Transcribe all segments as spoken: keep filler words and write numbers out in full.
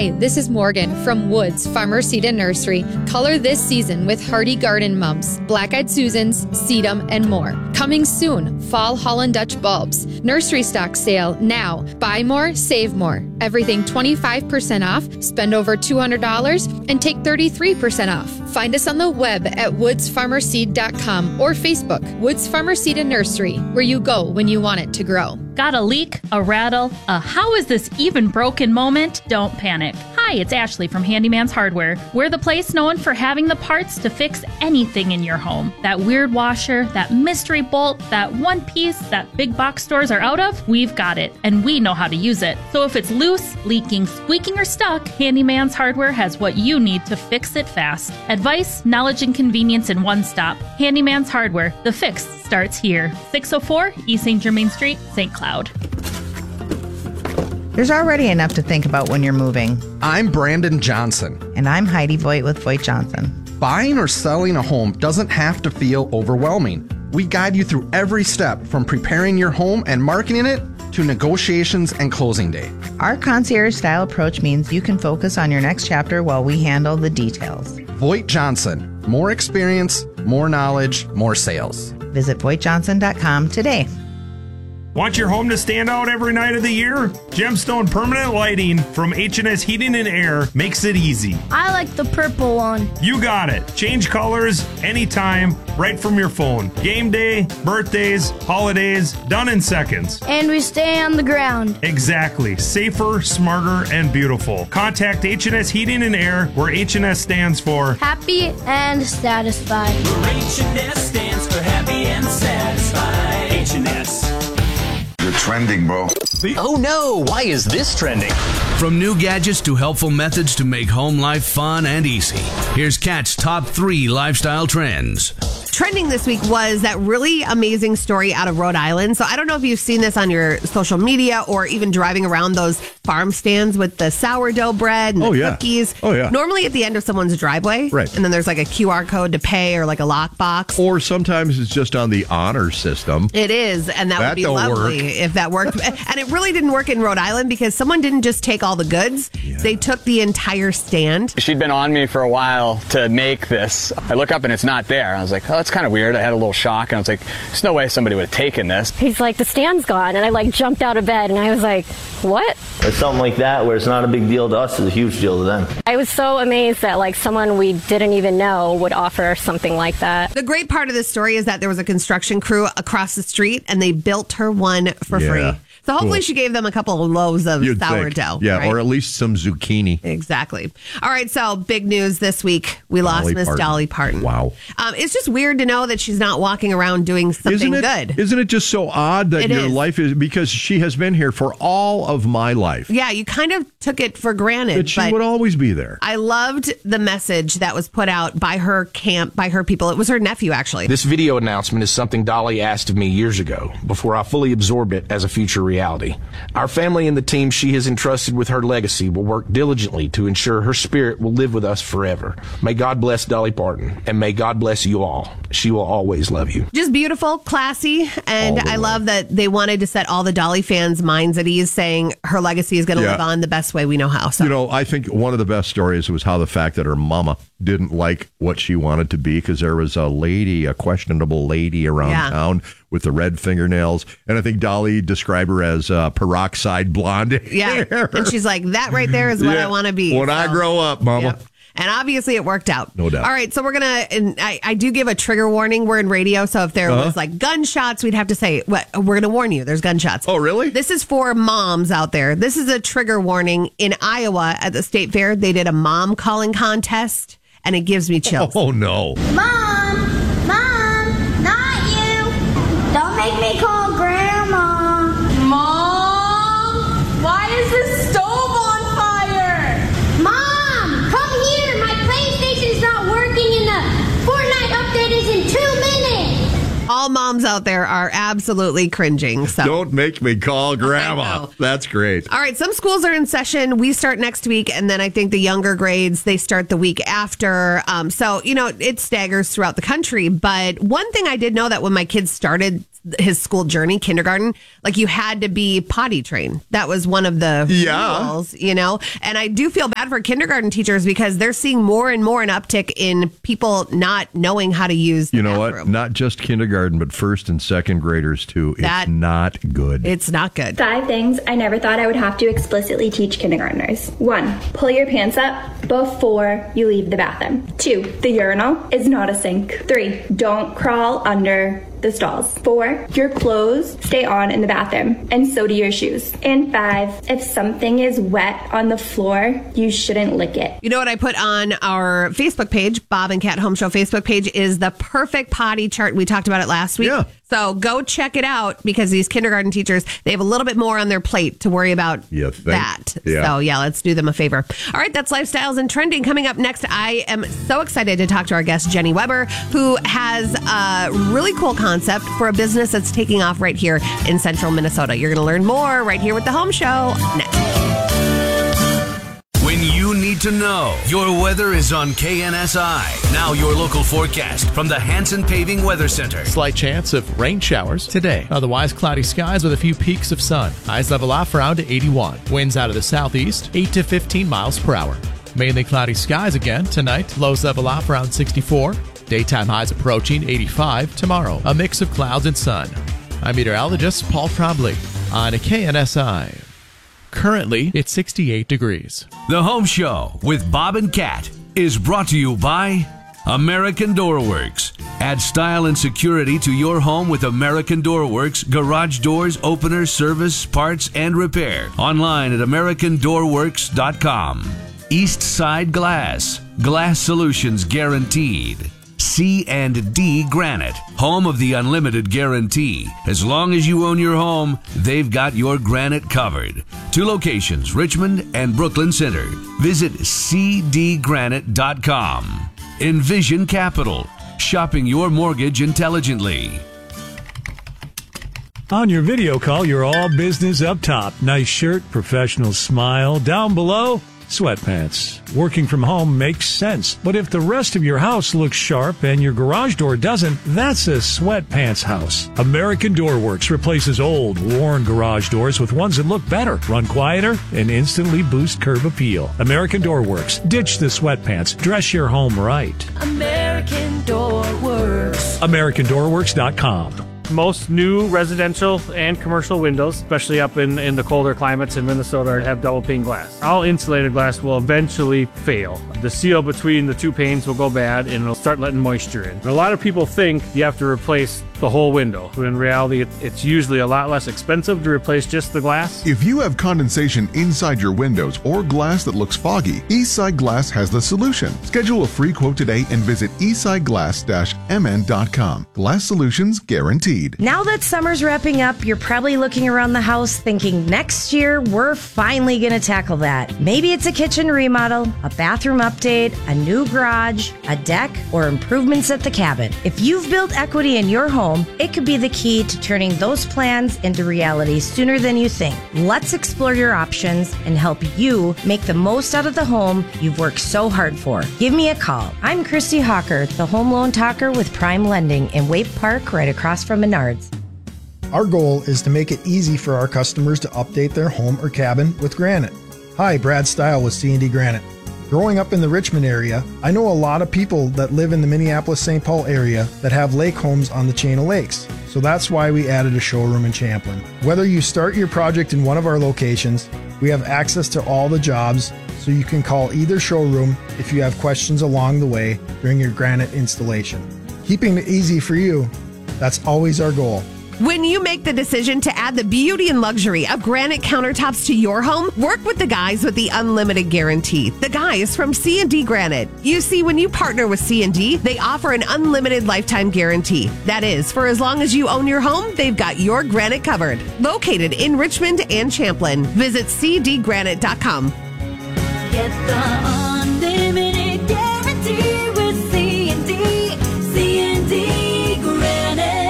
Hi, this is Morgan from Woods Farmer Seed and Nursery. Color this season with hardy garden mums, black-eyed Susans, sedum, and more. Coming soon, fall Holland Dutch bulbs. Nursery stock sale now. Buy more, save more. Everything twenty-five percent off, spend over two hundred dollars, and take thirty-three percent off. Find us on the web at woods farmer seed dot com or Facebook, Woods Farmer Seed and Nursery, where you go when you want it to grow. Got a leak, a rattle, a how is this even broken moment? Don't panic. Hi, it's Ashley from Handyman's Hardware. We're the place known for having the parts to fix anything in your home. That weird washer, that mystery bolt, that one piece that big box stores are out of, we've got it, and we know how to use it. So if it's loose, leaking, squeaking, or stuck, Handyman's Hardware has what you need to fix it fast. Advice, knowledge, and convenience in one stop. Handyman's Hardware. The fix starts here. six oh four East Saint Germain Street, Saint Cloud. There's already enough to think about when you're moving. I'm Brandon Johnson. And I'm Heidi Voigt with Voigt Johnson. Buying or selling a home doesn't have to feel overwhelming. We guide you through every step from preparing your home and marketing it to negotiations and closing day. Our concierge-style approach means you can focus on your next chapter while we handle the details. Voigt Johnson. More experience, more knowledge, more sales. Visit voigt johnson dot com today. Want your home to stand out every night of the year? Gemstone Permanent Lighting from H and S Heating and Air makes it easy. I like the purple one. You got it. Change colors anytime, right from your phone. Game day, birthdays, holidays, done in seconds. And we stay on the ground. Exactly. Safer, smarter, and beautiful. Contact H and S Heating and Air, where H and S stands for happy and satisfied. Where H and S stands for happy and satisfied. H and S. You're trending, bro. Oh no, why is this trending? From new gadgets to helpful methods to make home life fun and easy, here's Kat's top three lifestyle trends. Trending this week was that really amazing story out of Rhode Island. So I don't know if you've seen this on your social media or even driving around those farm stands with the sourdough bread and oh, the yeah. cookies. Oh, yeah. Normally at the end of someone's driveway. Right. And then there's like a Q R code to pay or like a lockbox. Or sometimes it's just on the honor system. It is. And that, that would be don't lovely work. if that worked. And it really didn't work in Rhode Island because someone didn't just take all the goods. Yeah. They took the entire stand. She'd been on me for a while to make this. I look up and it's not there. I was like, oh, that's kind of weird. I had a little shock and I was like, there's no way somebody would have taken this. He's like, the stand's gone. And I like jumped out of bed and I was like, what? It's something like that where it's not a big deal to us, it's a huge deal to them. I was so amazed that like someone we didn't even know would offer something like that. The great part of this story is that there was a construction crew across the street and they built her one for yeah. free. So hopefully Cool. she gave them a couple of loaves of You'd sourdough. think. Yeah, right? or at least some zucchini. Exactly. All right, so big news this week. We lost Dolly Miss Parton. Dolly Parton. Wow. Um, it's just weird to know that she's not walking around doing something isn't it, good. Isn't it just so odd that It your is. life is, because she has been here for all of my life. Yeah, you kind of took it for granted. That she but would always be there. I loved the message that was put out by her camp, by her people. It was her nephew, actually. This video announcement is something Dolly asked of me years ago, before I fully absorbed it as a future reality. Our family and the team she has entrusted with her legacy will work diligently to ensure her spirit will live with us forever. May God bless Dolly Parton, and may God bless you all. She will always love you. Just beautiful, classy, and I love that they wanted to set all the Dolly fans' minds at ease, saying her legacy is going to Yeah. live on the best way we know how. So. You know, I think one of the best stories was how the fact that her mama didn't like what she wanted to be, because there was a lady, a questionable lady around Yeah. town with the red fingernails. And I think Dolly described her as uh, peroxide blonde Yeah, hair. and she's like, that right there is what Yeah. I want to be. When I grow up, mama. Yep. And obviously it worked out. No doubt. All right, so we're going to, and I, I do give a trigger warning. We're in radio, so if there Uh-huh. was like gunshots, we'd have to say, what, we're going to warn you, there's gunshots. Oh, really? This is for moms out there. This is a trigger warning. In Iowa at the state fair, they did a mom calling contest, and it gives me chills. Oh, no. Mom! Mom! Not you! Don't make me call Grandma! Mom! Why is this stove on fire? Mom! Come here! My PlayStation's not working and the Fortnite update is in two minutes! All moms out there are absolutely cringing. So. Don't make me call Grandma. That's great. All right, some schools are in session. We start next week, and then I think the younger grades, they start the week after. Um, so, you know, it staggers throughout the country. But one thing I did know that when my kids started his school journey, kindergarten, like you had to be potty trained. That was one of the Yeah. rules, you know? And I do feel bad for kindergarten teachers because they're seeing more and more an uptick in people not knowing how to use the You know bathroom. what? Not just kindergarten, but first and second graders too. That- it's not good. It's not good. Five things I never thought I would have to explicitly teach kindergartners. One, pull your pants up before you leave the bathroom. Two, the urinal is not a sink. Three, don't crawl under the stalls. Four, your clothes stay on in the bathroom, and so do your shoes. And five, if something is wet on the floor, you shouldn't lick it. You know what I put on our Facebook page, Bob and Cat Home Show Facebook page, is the perfect potty chart. We talked about it last week. Yeah. So go check it out because these kindergarten teachers, they have a little bit more on their plate to worry about You think? that. Yeah. So yeah, let's do them a favor. All right, that's Lifestyles and Trending. Coming up next, I am so excited to talk to our guest, Jenny Weber, who has a really cool concept for a business that's taking off right here in central Minnesota. You're going to learn more right here with the Home Show next. When you need to know, your weather is on K N S I. Now your local forecast from the Hanson Paving Weather Center. Slight chance of rain showers today. Otherwise, cloudy skies with a few peaks of sun. Highs level off around eighty-one. Winds out of the southeast, eight to fifteen miles per hour. Mainly cloudy skies again tonight. Lows level off around sixty-four. Daytime highs approaching eighty-five tomorrow. A mix of clouds and sun. I'm meteorologist Paul Trombley on K N S I. Currently, it's sixty-eight degrees. The Home Show with Bob and Cat is brought to you by American Door Works. Add style and security to your home with American Door Works garage doors, openers, service, parts, and repair. Online at american door works dot com. East Side Glass. Glass solutions guaranteed. C and D Granite, home of the unlimited guarantee. As long as you own your home, they've got your granite covered. Two locations, Richmond and Brooklyn Center. Visit c d granite dot com. Envision Capital, shopping your mortgage intelligently. On your video call, you're all business up top. Nice shirt, professional smile. Down below, sweatpants. Working from home makes sense. But if the rest of your house looks sharp and your garage door doesn't, that's a sweatpants house. American Door Works replaces old, worn garage doors with ones that look better, run quieter, and instantly boost curb appeal. American Door Works. Ditch the sweatpants. Dress your home right. American Door Works. american door works dot com. Most new residential and commercial windows, especially up in, in the colder climates in Minnesota, have double pane glass. All insulated glass will eventually fail. The seal between the two panes will go bad and it'll start letting moisture in. And a lot of people think you have to replace the whole window, but in reality, it, it's usually a lot less expensive to replace just the glass. If you have condensation inside your windows or glass that looks foggy, Eastside Glass has the solution. Schedule a free quote today and visit eastside glass dash m n dot com. Glass solutions guaranteed. Now that summer's wrapping up, you're probably looking around the house thinking next year we're finally going to tackle that. Maybe it's a kitchen remodel, a bathroom update, a new garage, a deck, or improvements at the cabin. If you've built equity in your home, it could be the key to turning those plans into reality sooner than you think. Let's explore your options and help you make the most out of the home you've worked so hard for. Give me a call. I'm Christy Hawker, the home loan talker with Prime Lending in Waite Park, right across from Menards. Our goal is to make it easy for our customers to update their home or cabin with granite. Hi, Brad Stile with C and D Granite. Growing up in the Richmond area, I know a lot of people that live in the Minneapolis-Saint Paul area that have lake homes on the chain of lakes. So that's why we added a showroom in Champlin. Whether you start your project in one of our locations, we have access to all the jobs, so you can call either showroom if you have questions along the way during your granite installation. Keeping it easy for you, that's always our goal. When you make the decision to add the beauty and luxury of granite countertops to your home, work with the guys with the unlimited guarantee. The guys from C and D Granite. You see, when you partner with C and D, they offer an unlimited lifetime guarantee. That is, for as long as you own your home, they've got your granite covered. Located in Richmond and Champlin. Visit c d granite dot com. Get the unlimited guarantee with C and D. C and D Granite.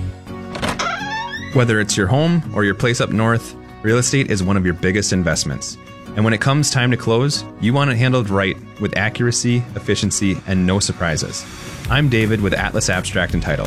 Whether it's your home or your place up north, real estate is one of your biggest investments. And when it comes time to close, you want it handled right with accuracy, efficiency, and no surprises. I'm David with Atlas Abstract and Title.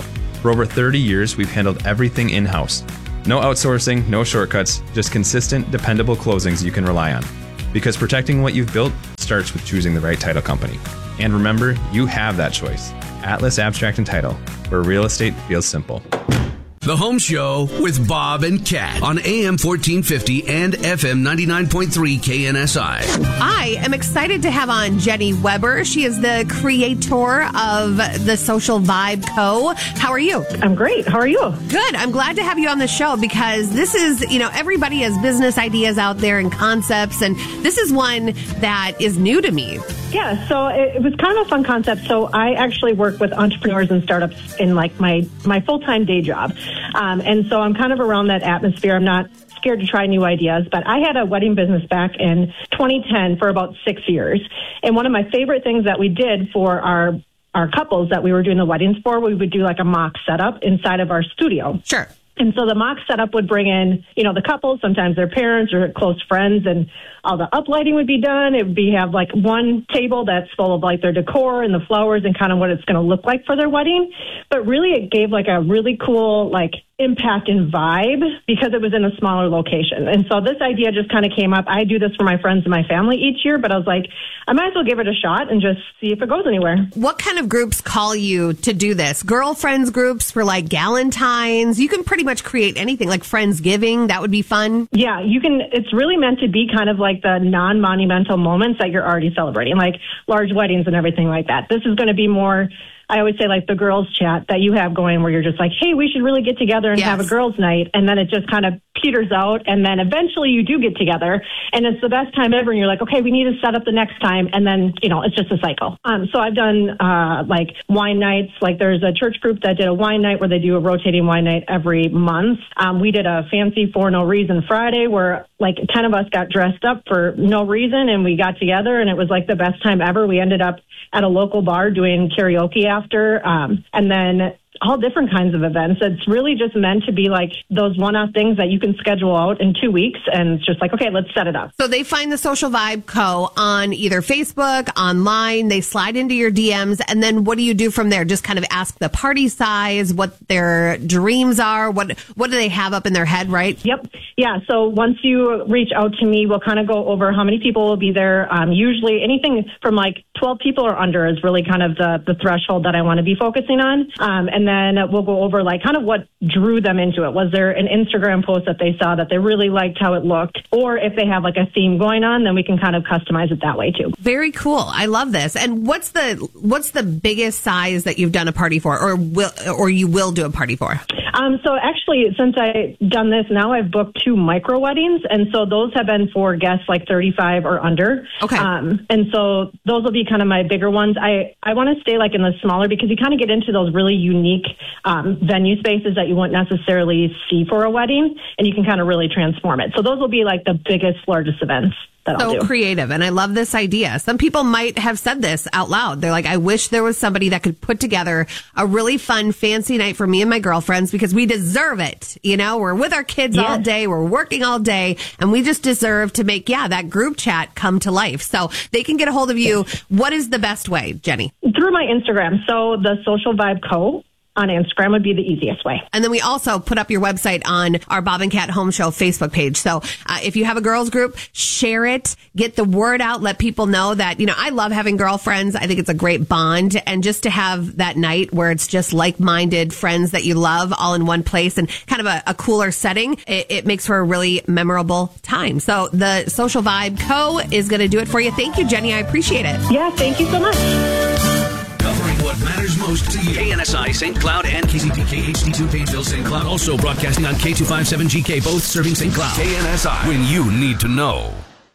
For over thirty years, we've handled everything in-house. No outsourcing, no shortcuts, just consistent, dependable closings you can rely on. Because protecting what you've built starts with choosing the right title company. And remember, you have that choice. Atlas Abstract and Title, where real estate feels simple. The Home Show with Bob and Kat on A M fourteen fifty and F M ninety-nine point three K N S I. I am excited to have on Jenny Weber. She is the creator of the Social Vibe Co. How are you? I'm great. How are you? Good. I'm glad to have you on the show because this is, you know, everybody has business ideas out there and concepts, and this is one that is new to me. Yeah, so it, it was kind of a fun concept. So I actually work with entrepreneurs and startups in like my, my full-time day job. Um, and so I'm kind of around that atmosphere. I'm not scared to try new ideas, but I had a wedding business back in twenty ten for about six years. And one of my favorite things that we did for our our couples that we were doing the weddings for, we would do like a mock setup inside of our studio. Sure. And so the mock setup would bring in, you know, the couples, sometimes their parents or close friends, and all the uplighting would be done. It would be have like one table that's full of like their decor and the flowers and kind of what it's going to look like for their wedding. But really it gave like a really cool like impact and vibe because it was in a smaller location. And so this idea just kind of came up. I do this for my friends and my family each year, but I was like, I might as well give it a shot and just see if it goes anywhere. What kind of groups call you to do this? Girlfriends groups for like Galentine's? You can pretty much create anything like Friendsgiving. That would be fun. Yeah, you can. It's really meant to be kind of like the non-monumental moments that you're already celebrating, like large weddings and everything like that. This is going to be more, I always say, like the girls chat that you have going where you're just like, hey, we should really get together and yes. have a girls' night. And then it just kind of peters out. And then eventually you do get together and it's the best time ever. And you're like, okay, we need to set up the next time. And then, you know, it's just a cycle. Um, so I've done uh, like wine nights. Like there's a church group that did a wine night where they do a rotating wine night every month. Um, we did a fancy for no reason Friday where like ten of us got dressed up for no reason and we got together and it was like the best time ever. We ended up at a local bar doing karaoke after, um, and then all different kinds of events. It's really just meant to be like those one-off things that you can schedule out in two weeks and it's just like, okay, let's set it up. So they find the Social Vibe Co. on either Facebook, online, they slide into your D Ms, and then what do you do from there? Just kind of ask the party size, what their dreams are, what what do they have up in their head, right? Yep. Yeah, so once you reach out to me, we'll kind of go over how many people will be there. Um, usually anything from like twelve people or under is really kind of the, the threshold that I want to be focusing on. Um, and then we'll go over like kind of what drew them into it. Was there an Instagram post that they saw that they really liked how it looked? Or if they have like a theme going on, then we can kind of customize it that way too. Very cool. I love this. And what's the what's the biggest size that you've done a party for or will or you will do a party for? Um, so actually, since I've done this, now I've booked two micro weddings. And so those have been for guests like thirty-five or under. Okay. Um, and so those will be kind of my bigger ones. I, I want to stay like in the smaller because you kind of get into those really unique um, venue spaces that you wouldn't necessarily see for a wedding. And you can kind of really transform it. So those will be like the biggest, largest events. So creative. And I love this idea. Some people might have said this out loud. They're like, I wish there was somebody that could put together a really fun, fancy night for me and my girlfriends because we deserve it. You know, we're with our kids yes. all day. We're working all day and we just deserve to make, yeah, that group chat come to life. So they can get a hold of you. What is the best way, Jenny? Through my Instagram. So the Social Vibe Co. on Instagram would be the easiest way. And then we also put up your website on our Bob and Kat Home Show Facebook page. So uh, if you have a girls group, share it, get the word out, let people know that, you know, I love having girlfriends. I think it's a great bond. And just to have that night where it's just like-minded friends that you love all in one place and kind of a, a cooler setting, it, it makes for a really memorable time. So the Social Vibe Co. is going to do it for you. Thank you, Jenny. I appreciate it. Yeah, thank you so much. Covering what matters most to you. K N S I, Saint Cloud, and K C P K H D two, Painesville, Saint Cloud. Also broadcasting on K two fifty-seven G K, both serving Saint Cloud. K N S I, when you need to know.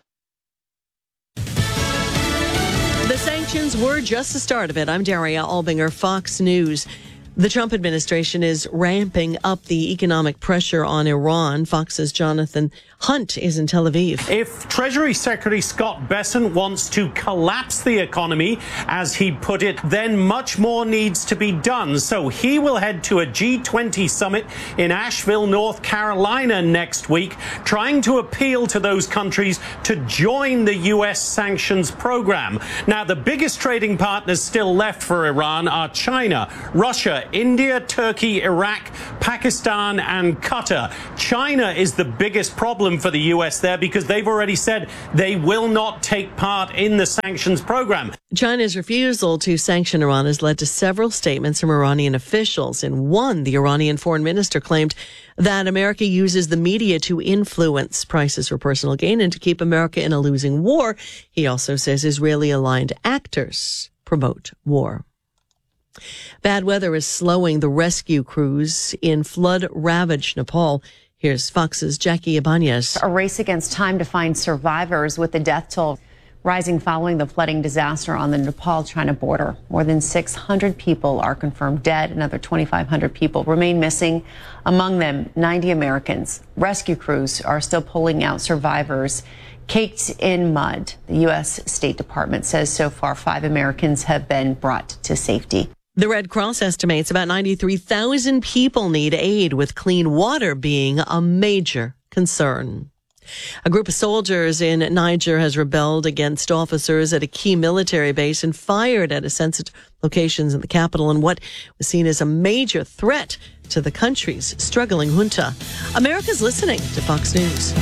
The sanctions were just the start of it. I'm Daria Albinger, Fox News. The Trump administration is ramping up the economic pressure on Iran. Fox's Jonathan Hunt is in Tel Aviv. If Treasury Secretary Scott Bessent wants to collapse the economy, as he put it, then much more needs to be done. So he will head to a G twenty summit in Asheville, North Carolina next week, trying to appeal to those countries to join the U S sanctions program. Now, the biggest trading partners still left for Iran are China, Russia, Russia, India, Turkey, Iraq, Pakistan, and Qatar. China is the biggest problem for the U S there because they've already said they will not take part in the sanctions program. China's refusal to sanction Iran has led to several statements from Iranian officials. In one, the Iranian foreign minister claimed that America uses the media to influence prices for personal gain and to keep America in a losing war. He also says Israeli-aligned actors promote war. Bad weather is slowing the rescue crews in flood-ravaged Nepal. Here's Fox's Jackie Ibanez. A race against time to find survivors, with the death toll rising following the flooding disaster on the Nepal-China border. More than six hundred people are confirmed dead. Another twenty-five hundred people remain missing, among them ninety Americans. Rescue crews are still pulling out survivors caked in mud. The U S State Department says so far five Americans have been brought to safety. The Red Cross estimates about ninety-three thousand people need aid, with clean water being a major concern. A group of soldiers in Niger has rebelled against officers at a key military base and fired at sensitive locations in the capital in what was seen as a major threat to the country's struggling junta. America's listening to Fox News.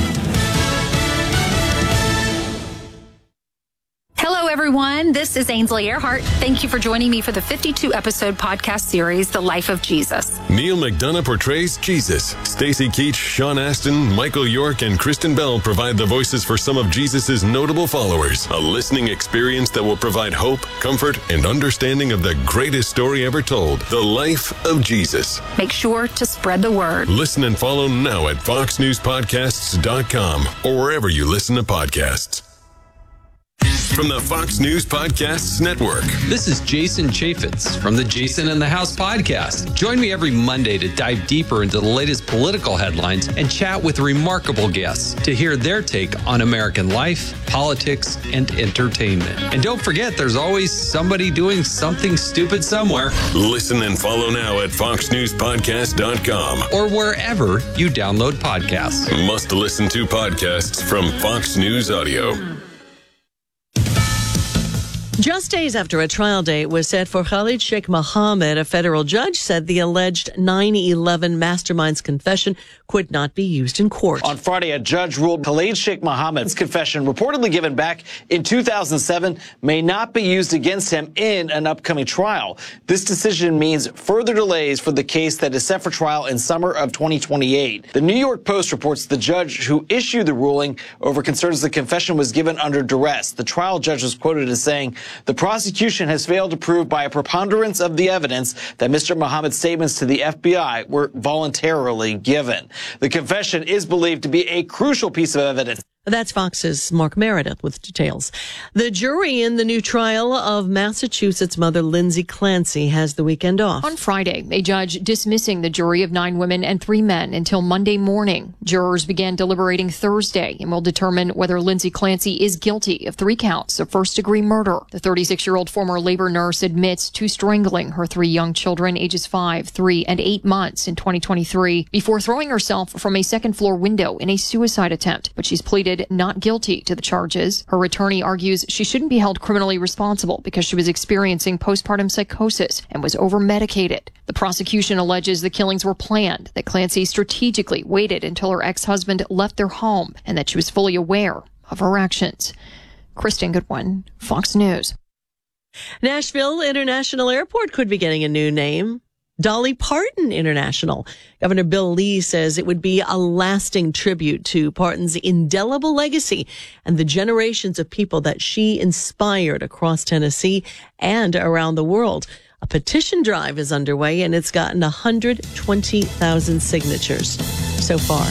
Hello, everyone. This is Ainsley Earhart. Thank you for joining me for the fifty-two episode podcast series, The Life of Jesus. Neil McDonough portrays Jesus. Stacy Keach, Sean Astin, Michael York, and Kristen Bell provide the voices for some of Jesus' notable followers. A listening experience that will provide hope, comfort, and understanding of the greatest story ever told, The Life of Jesus. Make sure to spread the word. Listen and follow now at fox news podcasts dot com or wherever you listen to podcasts. From the Fox News Podcasts Network. This is Jason Chaffetz from the Jason in the House podcast. Join me every Monday to dive deeper into the latest political headlines and chat with remarkable guests to hear their take on American life, politics, and entertainment. And don't forget, there's always somebody doing something stupid somewhere. Listen and follow now at fox news podcast dot com or wherever you download podcasts. Must listen to podcasts from Fox News Audio. Just days after a trial date was set for Khalid Sheikh Mohammed, a federal judge said the alleged nine eleven mastermind's confession could not be used in court. On Friday, a judge ruled Khalid Sheikh Mohammed's confession, reportedly given back in two thousand seven, may not be used against him in an upcoming trial. This decision means further delays for the case that is set for trial in summer of twenty twenty-eight. The New York Post reports the judge who issued the ruling over concerns the confession was given under duress. The trial judge was quoted as saying, "The prosecution has failed to prove by a preponderance of the evidence that Mister Mohammed's statements to the F B I were voluntarily given." The confession is believed to be a crucial piece of evidence. That's Fox's Mark Meredith with details. The jury in the new trial of Massachusetts mother Lindsay Clancy has the weekend off. On Friday, a judge dismissing the jury of nine women and three men until Monday morning. Jurors began deliberating Thursday and will determine whether Lindsay Clancy is guilty of three counts of first-degree murder. The thirty-six-year-old former labor nurse admits to strangling her three young children, ages five, three, and eight months in twenty twenty-three, before throwing herself from a second-floor window in a suicide attempt. But she's pleaded not guilty to the charges. Her attorney argues she shouldn't be held criminally responsible because she was experiencing postpartum psychosis and was over-medicated. The prosecution alleges the killings were planned, that Clancy strategically waited until her ex-husband left their home, and that she was fully aware of her actions. Kristen Goodwin, Fox News. Nashville International Airport could be getting a new name. Dolly Parton International. Governor Bill Lee says it would be a lasting tribute to Parton's indelible legacy and the generations of people that she inspired across Tennessee and around the world. A petition drive is underway, and it's gotten one hundred twenty thousand signatures so far.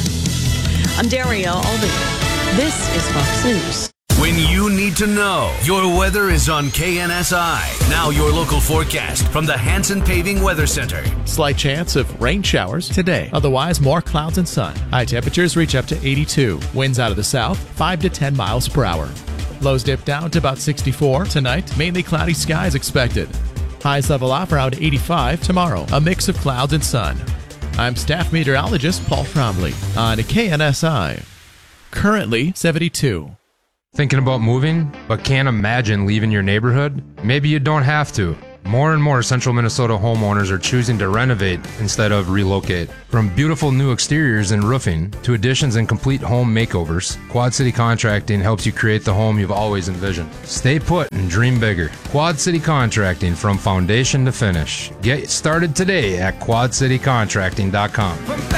I'm Daria Albinger. This is Fox News. When you need to know, your weather is on K N S I. Now your local forecast from the Hanson Paving Weather Center. Slight chance of rain showers today. Otherwise, more clouds and sun. High temperatures reach up to eighty-two. Winds out of the south, five to ten miles per hour. Lows dip down to about sixty-four. Tonight, mainly cloudy skies expected. Highs level off around eighty-five tomorrow. A mix of clouds and sun. I'm staff meteorologist Paul Trombley on K N S I. Currently seventy-two. Thinking about moving, but can't imagine leaving your neighborhood? Maybe you don't have to. More and more central Minnesota homeowners are choosing to renovate instead of relocate. From beautiful new exteriors and roofing to additions and complete home makeovers, Quad City Contracting helps you create the home you've always envisioned. Stay put and dream bigger. Quad City Contracting, from foundation to finish. Get started today at quad city contracting dot com.